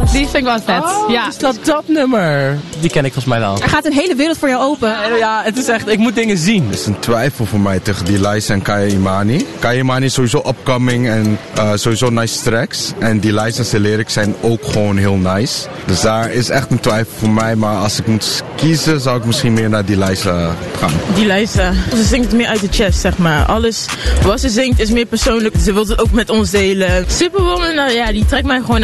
Die vind ik wel vet. Ja. Is dat nummer? Die ken ik volgens mij wel. Er gaat een hele wereld voor jou open. Ja, het is echt, ik moet dingen zien. Het is een twijfel voor mij tegen D-Lice en Kaya Imani. Kaya Imani is sowieso upcoming en sowieso nice tracks. En D-Lice en zijn lyrics zijn ook gewoon heel nice. Dus daar is echt een twijfel voor mij. Maar als ik moet kiezen, zou ik misschien meer naar D-Lice gaan. D-Lice, ze zingt meer uit de chest, zeg maar. Alles wat ze zingt is meer persoonlijk. Ze wil het ook met ons delen. Superwoman, nou ja, die trekt mij gewoon